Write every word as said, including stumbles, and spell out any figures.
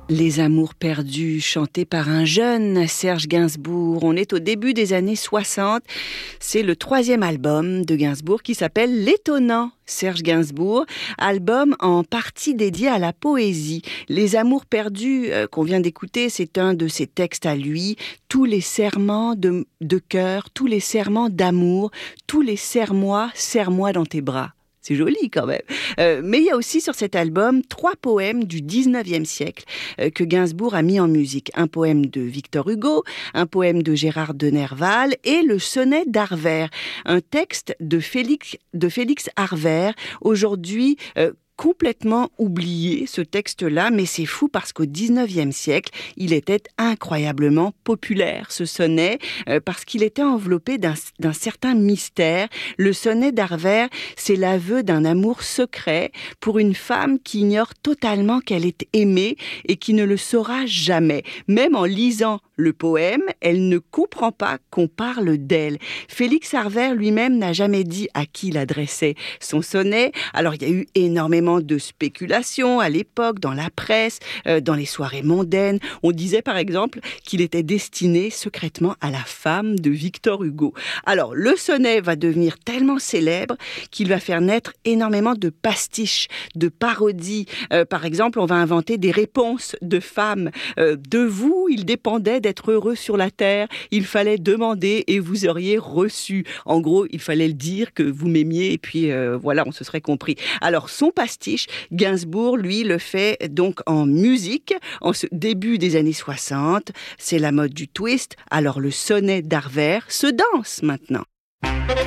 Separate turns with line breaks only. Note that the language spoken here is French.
Les amours perdus, chantés par un jeune Serge Gainsbourg. On est au début des années soixante. C'est le troisième album de Gainsbourg qui s'appelle L'étonnant Serge Gainsbourg, album en partie dédié à la poésie. Les amours perdus euh, qu'on vient d'écouter, c'est un de ses textes à lui. Tous les serments de, de cœur, tous les serments d'amour, tous les serre-moi, serre-moi dans tes bras. C'est joli quand même. Euh, mais il y a aussi sur cet album trois poèmes du dix-neuvième siècle euh, que Gainsbourg a mis en musique. Un poème de Victor Hugo, un poème de Gérard de Nerval et le sonnet d'Arvert, un texte de Félix, de Félix Arvert, aujourd'hui euh, complètement oublié, ce texte-là, mais c'est fou parce qu'au dix-neuvième siècle, il était incroyablement populaire, ce sonnet, euh, parce qu'il était enveloppé d'un, d'un certain mystère. Le sonnet d'Arvert, c'est l'aveu d'un amour secret pour une femme qui ignore totalement qu'elle est aimée et qui ne le saura jamais. Même en lisant le poème, elle ne comprend pas qu'on parle d'elle. Félix Arvert lui-même n'a jamais dit à qui il adressait son sonnet. Alors, il y a eu énormément de spéculations à l'époque, dans la presse, euh, dans les soirées mondaines. On disait par exemple qu'il était destiné secrètement à la femme de Victor Hugo. Alors, le sonnet va devenir tellement célèbre qu'il va faire naître énormément de pastiches, de parodies. Euh, par exemple, on va inventer des réponses de femmes. Euh, de vous, il dépendait d'être heureux sur la terre. Il fallait demander et vous auriez reçu. En gros, il fallait le dire que vous m'aimiez et puis euh, voilà, on se serait compris. Alors, son pastiche, Gainsbourg, lui, le fait donc en musique, en ce début des années soixante. C'est la mode du twist. Alors, le sonnet d'Arvert se danse maintenant.